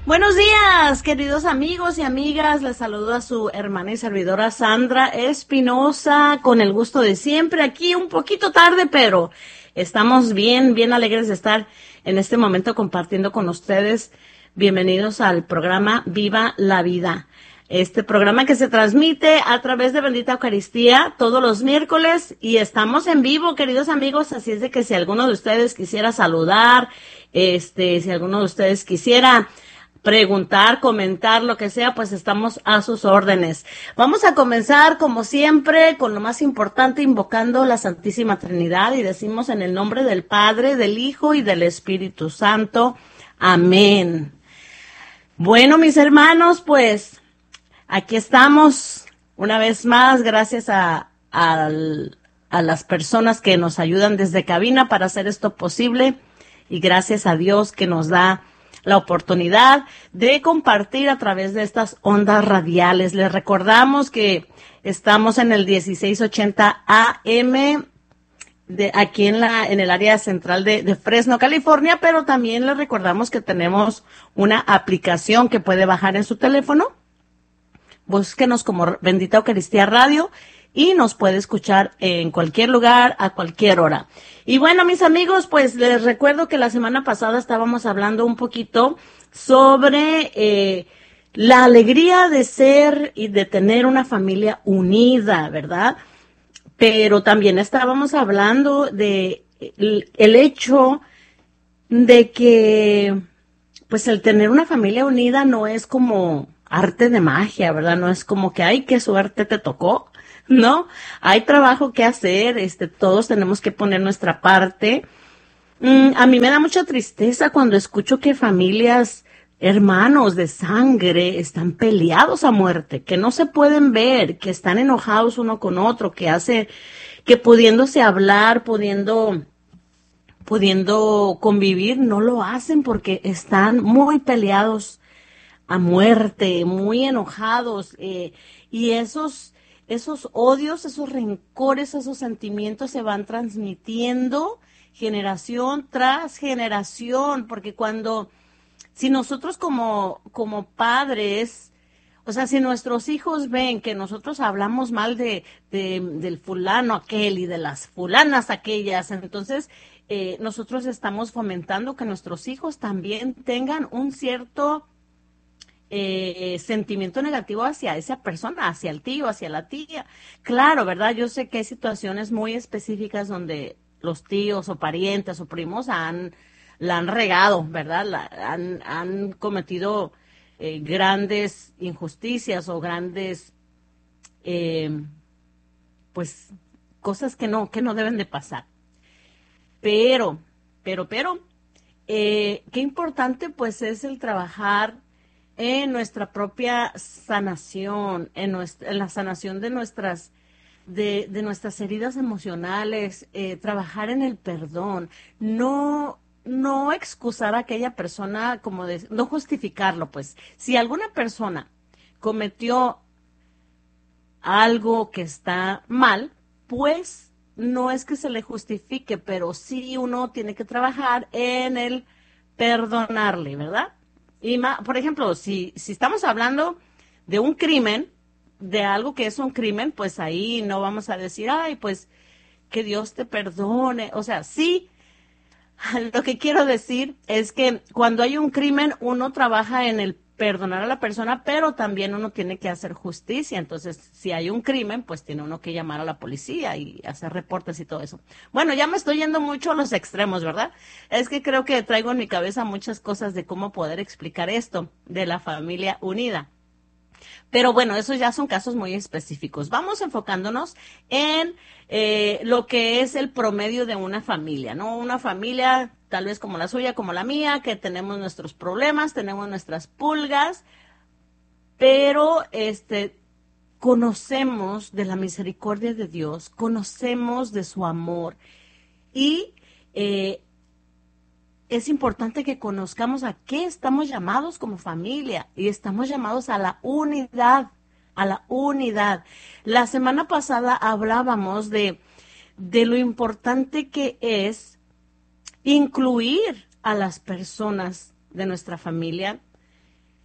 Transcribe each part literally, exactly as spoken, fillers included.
Buenos días, queridos amigos y amigas. Les saludo a su hermana y servidora Sandra Espinosa, con el gusto de siempre. Aquí un poquito tarde, pero estamos bien, bien alegres de estar en este momento compartiendo con ustedes. Bienvenidos al programa Viva la Vida. Este programa que se transmite a través de Bendita Eucaristía todos los miércoles y estamos en vivo, queridos amigos, así es de que si alguno de ustedes quisiera saludar, este, si alguno de ustedes quisiera preguntar, comentar, lo que sea, pues estamos a sus órdenes. Vamos a comenzar, como siempre, con lo más importante, invocando la Santísima Trinidad y decimos en el nombre del Padre, del Hijo y del Espíritu Santo. Amén. Bueno, mis hermanos, pues aquí estamos una vez más, gracias a, a, a las personas que nos ayudan desde cabina para hacer esto posible y gracias a Dios que nos da la oportunidad de compartir a través de estas ondas radiales. Les recordamos que estamos en el dieciséis ochenta A M de aquí en la en el área central de, de Fresno, California, pero también les recordamos que tenemos una aplicación que puede bajar en su teléfono. Búsquenos como Bendita Eucaristía Radio y nos puede escuchar en cualquier lugar, a cualquier hora. Y bueno, mis amigos, pues les recuerdo que la semana pasada estábamos hablando un poquito sobre eh, la alegría de ser y de tener una familia unida, ¿verdad? Pero también estábamos hablando de el, el hecho de que, pues el tener una familia unida no es como arte de magia, ¿verdad? No es como que, ay, qué suerte te tocó, ¿no? Hay trabajo que hacer, este, todos tenemos que poner nuestra parte. Mm, a mí me da mucha tristeza cuando escucho que familias, hermanos de sangre, están peleados a muerte, que no se pueden ver, que están enojados uno con otro, que hace, que pudiéndose hablar, pudiendo, pudiendo convivir, no lo hacen porque están muy peleados a muerte, muy enojados, eh, y esos, esos odios, esos rencores, esos sentimientos se van transmitiendo generación tras generación, porque cuando, si nosotros como, como padres, o sea, si nuestros hijos ven que nosotros hablamos mal de, de del fulano aquel y de las fulanas aquellas, entonces eh, nosotros estamos fomentando que nuestros hijos también tengan un cierto eh, sentimiento negativo hacia esa persona, hacia el tío, hacia la tía. Claro, ¿verdad? Yo sé que hay situaciones muy específicas donde los tíos o parientes o primos han, la han regado, ¿verdad? La, han, han cometido eh, grandes injusticias o grandes, eh, pues, cosas que no, que no deben de pasar. Pero, pero, pero, eh, qué importante pues es el trabajar en nuestra propia sanación, en, nuestra, en la sanación de nuestras, de, de nuestras heridas emocionales, eh, trabajar en el perdón, no, no excusar a aquella persona, como de, no justificarlo, pues. Si alguna persona cometió algo que está mal, pues no es que se le justifique, pero sí uno tiene que trabajar en el perdonarle, ¿verdad? Y ma, por ejemplo, si, si estamos hablando de un crimen, de algo que es un crimen, pues ahí no vamos a decir, ay, pues que Dios te perdone. O sea, sí, lo que quiero decir es que cuando hay un crimen, uno trabaja en el perdonar a la persona, pero también uno tiene que hacer justicia. Entonces, si hay un crimen, pues tiene uno que llamar a la policía y hacer reportes y todo eso. Bueno, ya me estoy yendo mucho a los extremos, ¿verdad? Es que creo que traigo en mi cabeza muchas cosas de cómo poder explicar esto de la familia unida. Pero bueno, esos ya son casos muy específicos. Vamos enfocándonos en eh, lo que es el promedio de una familia, ¿no? Una familia tal vez como la suya, como la mía, que tenemos nuestros problemas, tenemos nuestras pulgas, pero este conocemos de la misericordia de Dios, conocemos de su amor y eh, es importante que conozcamos a qué estamos llamados como familia y estamos llamados a la unidad, a la unidad. La semana pasada hablábamos de, de lo importante que es incluir a las personas de nuestra familia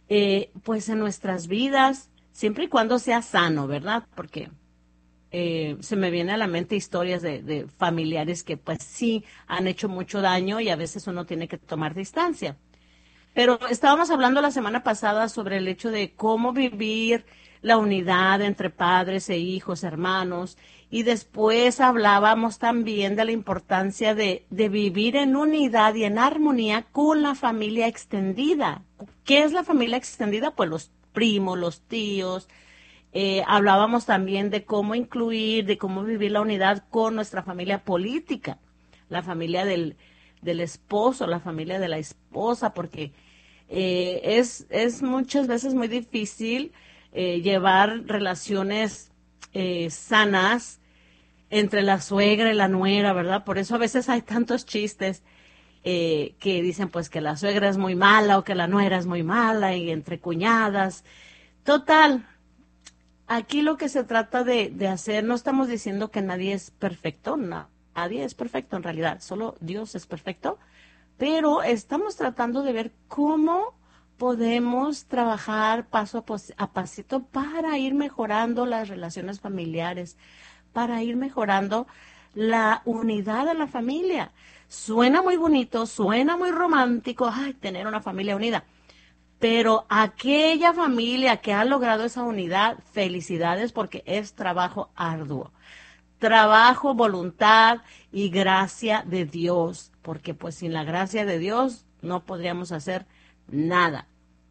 eh, pues en nuestras vidas, siempre y cuando sea sano, ¿verdad? Porque eh, se me viene a la mente historias de, de familiares que pues sí han hecho mucho daño y a veces uno tiene que tomar distancia. Pero estábamos hablando la semana pasada sobre el hecho de cómo vivir la unidad entre padres e hijos, hermanos, y después hablábamos también de la importancia de, de vivir en unidad y en armonía con la familia extendida. ¿Qué es la familia extendida? Pues los primos, los tíos. Eh, hablábamos también de cómo incluir, de cómo vivir la unidad con nuestra familia política, la familia del, del esposo, la familia de la esposa, porque eh, es, es muchas veces muy difícil eh, llevar relaciones eh, sanas entre la suegra y la nuera, ¿verdad? Por eso a veces hay tantos chistes eh, que dicen pues que la suegra es muy mala o que la nuera es muy mala y entre cuñadas. Total, aquí lo que se trata de, de hacer, no estamos diciendo que nadie es perfecto, no, nadie es perfecto en realidad, solo Dios es perfecto, pero estamos tratando de ver cómo podemos trabajar paso a, pos- a pasito para ir mejorando las relaciones familiares, para ir mejorando la unidad de la familia. Suena muy bonito, suena muy romántico, ay, tener una familia unida. Pero aquella familia que ha logrado esa unidad, felicidades porque es trabajo arduo. Trabajo, voluntad y gracia de Dios, porque pues sin la gracia de Dios no podríamos hacer nada.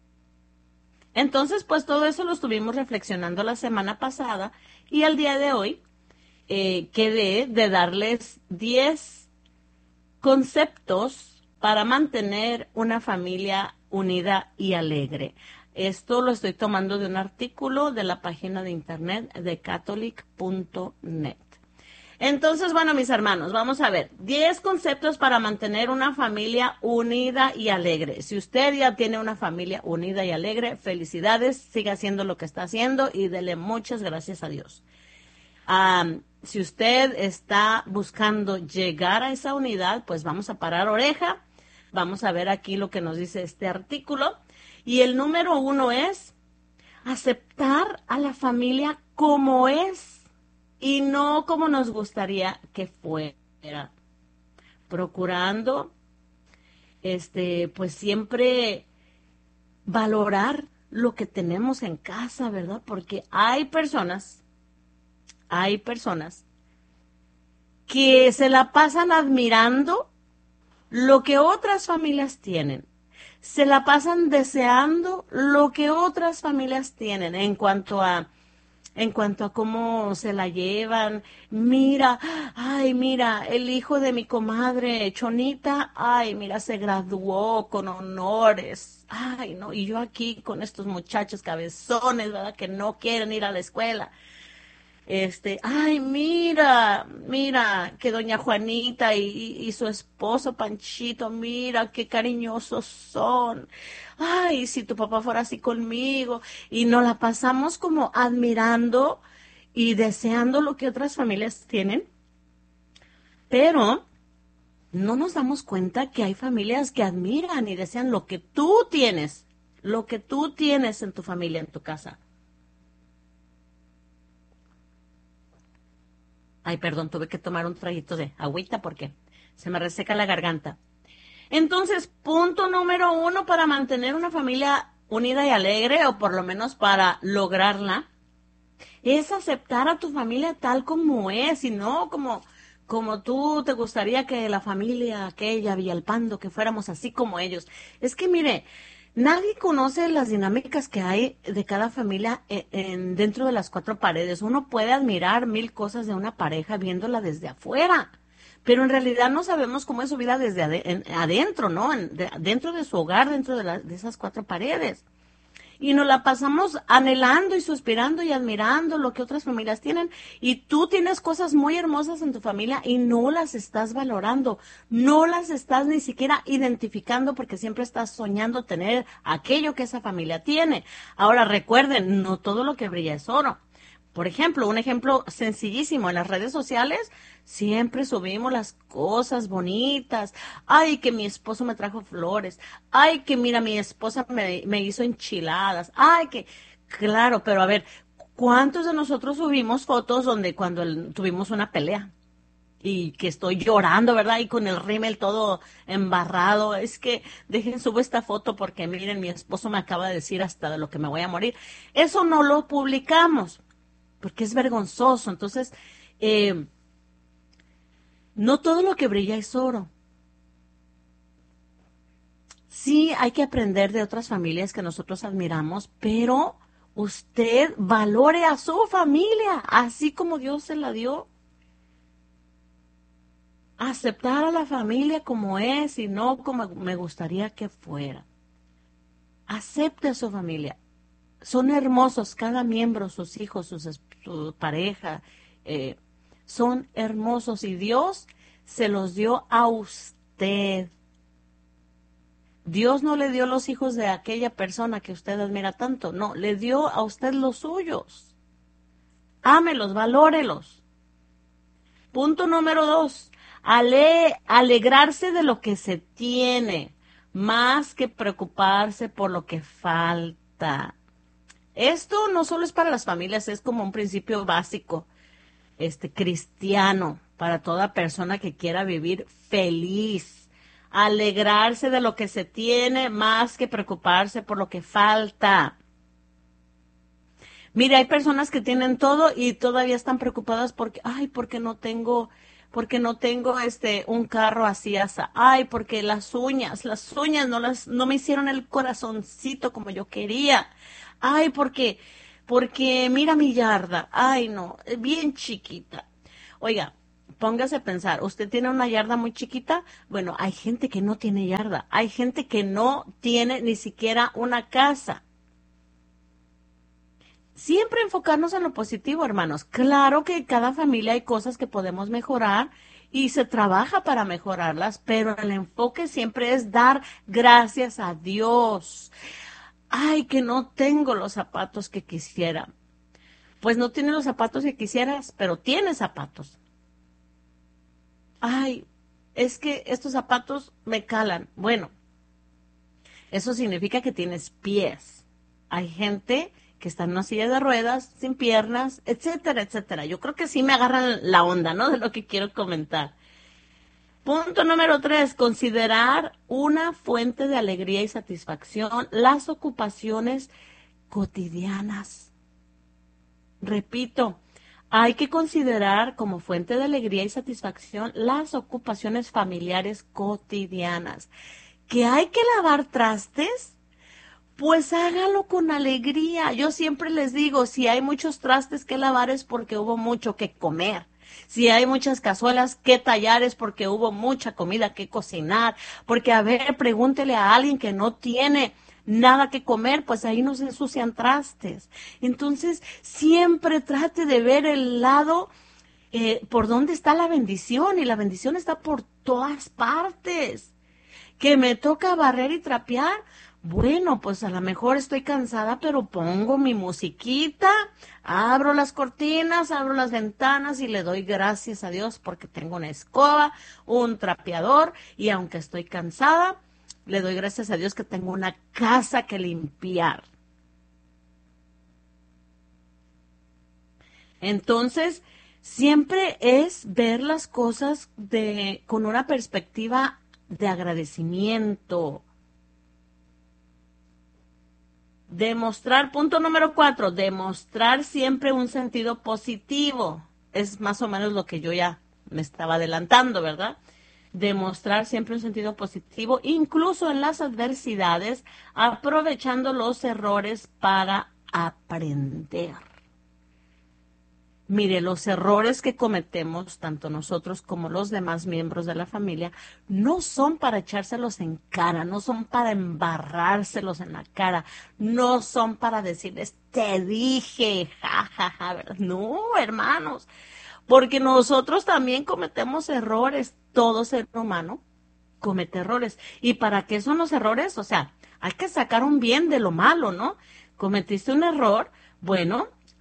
Entonces, pues todo eso lo estuvimos reflexionando la semana pasada y al día de hoy eh, quedé de darles diez conceptos para mantener una familia unida y alegre. Esto lo estoy tomando de un artículo de la página de internet de catholic punto net. Entonces, bueno, mis hermanos, vamos a ver, diez conceptos para mantener una familia unida y alegre. Si usted ya tiene una familia unida y alegre, felicidades, siga haciendo lo que está haciendo y dele muchas gracias a Dios. Um, si usted está buscando llegar a esa unidad, pues vamos a parar oreja. Vamos a ver aquí lo que nos dice este artículo. Y el número uno es aceptar a la familia como es y no como nos gustaría que fuera. Procurando, este, pues siempre valorar lo que tenemos en casa, ¿verdad? Porque hay personas hay personas que se la pasan admirando lo que otras familias tienen. Se la pasan deseando lo que otras familias tienen en cuanto a en cuanto a cómo se la llevan. Mira, ay, mira, el hijo de mi comadre Chonita, ay, mira, se graduó con honores. Ay, no, y yo aquí con estos muchachos cabezones, ¿verdad? Que no quieren ir a la escuela. Este, ay, mira, mira, que doña Juanita y, y, y su esposo Panchito, mira, qué cariñosos son. Ay, si tu papá fuera así conmigo. Y nos la pasamos como admirando y deseando lo que otras familias tienen, pero no nos damos cuenta que hay familias que admiran y desean lo que tú tienes, lo que tú tienes en tu familia, en tu casa. Ay, perdón, tuve que tomar un traguito de agüita porque se me reseca la garganta. Entonces, punto número uno para mantener una familia unida y alegre, o por lo menos para lograrla, es aceptar a tu familia tal como es y no como, como tú te gustaría que la familia aquella Villalpando, que fuéramos así como ellos. Es que mire, nadie conoce las dinámicas que hay de cada familia en, en, dentro de las cuatro paredes. Uno puede admirar mil cosas de una pareja viéndola desde afuera, pero en realidad no sabemos cómo es su vida desde ade- en- adentro, ¿no? En- de- dentro de su hogar, dentro de, la- de esas cuatro paredes. Y nos la pasamos anhelando y suspirando y admirando lo que otras familias tienen. Y tú tienes cosas muy hermosas en tu familia y no las estás valorando, no las estás ni siquiera identificando porque siempre estás soñando tener aquello que esa familia tiene. Ahora recuerden, no todo lo que brilla es oro. Por ejemplo, un ejemplo sencillísimo, en las redes sociales siempre subimos las cosas bonitas. Ay, que mi esposo me trajo flores. Ay, que mira, mi esposa me, me hizo enchiladas. Ay, que, claro, pero a ver, ¿cuántos de nosotros subimos fotos donde cuando el- tuvimos una pelea? Y que estoy llorando, ¿verdad? Y con el rímel todo embarrado. Es que dejen, subo esta foto porque miren, mi esposo me acaba de decir hasta de lo que me voy a morir. Eso no lo publicamos porque es vergonzoso. Entonces, eh, no todo lo que brilla es oro. Sí, hay que aprender de otras familias que nosotros admiramos, pero usted valore a su familia, así como Dios se la dio. Aceptar a la familia como es y no como me gustaría que fuera. Acepte a su familia. Son hermosos cada miembro, sus hijos, sus, su pareja. eh, son hermosos y Dios se los dio a usted. Dios no le dio los hijos de aquella persona que usted admira tanto. No, le dio a usted los suyos. Ámelos, valórelos. Punto número dos, ale, alegrarse de lo que se tiene, más que preocuparse por lo que falta. Esto no solo es para las familias, es como un principio básico, este, cristiano, para toda persona que quiera vivir feliz. Alegrarse de lo que se tiene, más que preocuparse por lo que falta. Mire, hay personas que tienen todo y todavía están preocupadas porque, ay, porque no tengo, porque no tengo este un carro así, asa. Ay, porque las uñas, las uñas no las, no me hicieron el corazoncito como yo quería. Ay, porque, porque mira mi yarda. Ay, no, es bien chiquita. Oiga, póngase a pensar, ¿usted tiene una yarda muy chiquita? Bueno, hay gente que no tiene yarda, hay gente que no tiene ni siquiera una casa. Siempre enfocarnos en lo positivo, hermanos. Claro que en cada familia hay cosas que podemos mejorar y se trabaja para mejorarlas, pero el enfoque siempre es dar gracias a Dios. Ay, que no tengo los zapatos que quisiera. Pues no tienes los zapatos que quisieras, pero tienes zapatos. Ay, es que estos zapatos me calan. Bueno, eso significa que tienes pies. Hay gente que está en una silla de ruedas, sin piernas, etcétera, etcétera. Yo creo que sí me agarran la onda, ¿no? De lo que quiero comentar. Punto número tres, considerar una fuente de alegría y satisfacción las ocupaciones cotidianas. Repito, hay que considerar como fuente de alegría y satisfacción las ocupaciones familiares cotidianas. ¿Que hay que lavar trastes? Pues hágalo con alegría. Yo siempre les digo, si hay muchos trastes que lavar es porque hubo mucho que comer. Si hay muchas cazuelas que tallar es porque hubo mucha comida que cocinar. Porque, a ver, pregúntele a alguien que no tiene nada que comer, pues ahí no se ensucian trastes. Entonces, siempre trate de ver el lado eh, por dónde está la bendición, y la bendición está por todas partes. Que me toca barrer y trapear, bueno, pues a lo mejor estoy cansada, pero pongo mi musiquita, abro las cortinas, abro las ventanas y le doy gracias a Dios porque tengo una escoba, un trapeador, y aunque estoy cansada, le doy gracias a Dios que tengo una casa que limpiar. Entonces, siempre es ver las cosas de, con una perspectiva de agradecimiento. Demostrar, punto número cuatro, demostrar siempre un sentido positivo. Es más o menos lo que yo ya me estaba adelantando, ¿verdad? Demostrar siempre un sentido positivo, incluso en las adversidades, aprovechando los errores para aprender. Mire, los errores que cometemos, tanto nosotros como los demás miembros de la familia, no son para echárselos en cara, no son para embarrárselos en la cara, no son para decirles, te dije, jajaja, ja, ja. No, hermanos, porque nosotros también cometemos errores, todo ser humano comete errores. ¿Y para qué son los errores? O sea, hay que sacar un bien de lo malo, ¿no? Cometiste un error, bueno,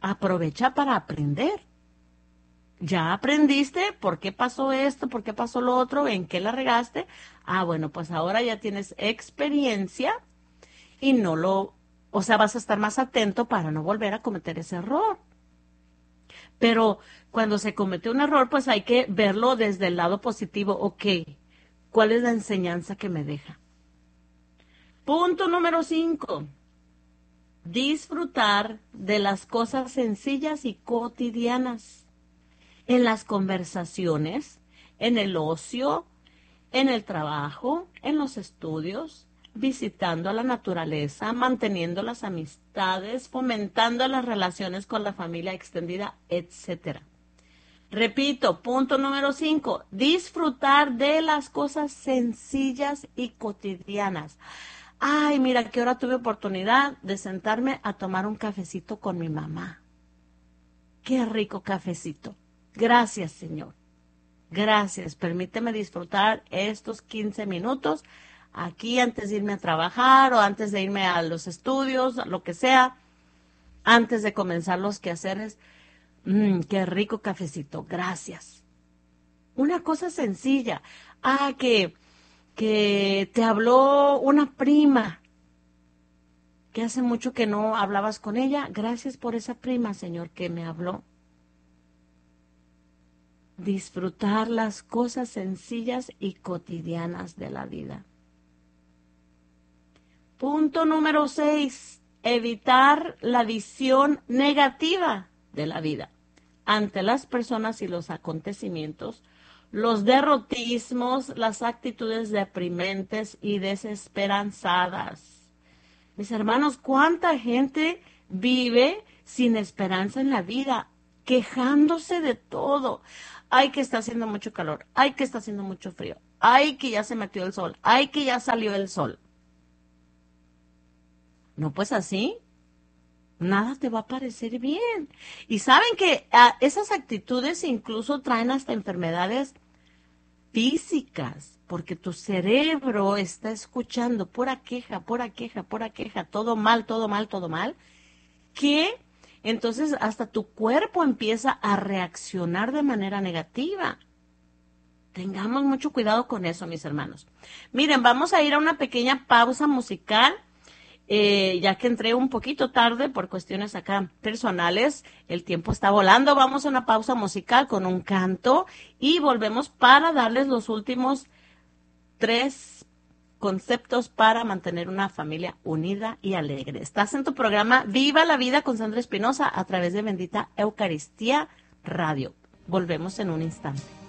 aprovecha para aprender. Ya aprendiste por qué pasó esto, por qué pasó lo otro, en qué la regaste. Ah, bueno, pues ahora ya tienes experiencia y no lo, o sea, vas a estar más atento para no volver a cometer ese error. Pero cuando se comete un error, pues hay que verlo desde el lado positivo. Ok, ¿cuál es la enseñanza que me deja? Punto número cinco. Disfrutar de las cosas sencillas y cotidianas. En las conversaciones, en el ocio, en el trabajo, en los estudios, visitando a la naturaleza, manteniendo las amistades, fomentando las relaciones con la familia extendida, etcétera. Repito, punto número cinco, disfrutar de las cosas sencillas y cotidianas. Ay, mira, que ahora tuve oportunidad de sentarme a tomar un cafecito con mi mamá. Qué rico cafecito. Gracias, Señor. Gracias. Permíteme disfrutar estos quince minutos aquí antes de irme a trabajar o antes de irme a los estudios, lo que sea, antes de comenzar los quehaceres. Mmm, qué rico cafecito. Gracias. Una cosa sencilla. Ah, que, que te habló una prima que hace mucho que no hablabas con ella. Gracias por esa prima, Señor, que me habló. Disfrutar las cosas sencillas y cotidianas de la vida. Punto número seis. Evitar la visión negativa de la vida ante las personas y los acontecimientos, los derrotismos, las actitudes deprimentes y desesperanzadas. Mis hermanos, ¿cuánta gente vive sin esperanza en la vida, quejándose de todo? Ay, que está haciendo mucho calor. Ay, que está haciendo mucho frío. Ay, que ya se metió el sol. Ay, que ya salió el sol. No, pues así, nada te va a parecer bien. Y saben que uh, esas actitudes incluso traen hasta enfermedades físicas, porque tu cerebro está escuchando pura queja, pura queja, pura queja, todo mal, todo mal, todo mal, que entonces hasta tu cuerpo empieza a reaccionar de manera negativa. Tengamos mucho cuidado con eso, mis hermanos. Miren, vamos a ir a una pequeña pausa musical, eh, ya que entré un poquito tarde por cuestiones acá personales. El tiempo está volando. Vamos a una pausa musical con un canto y volvemos para darles los últimos tres conceptos para mantener una familia unida y alegre. Estás en tu programa Viva la Vida con Sandra Espinosa a través de Bendita Eucaristía Radio. Volvemos en un instante.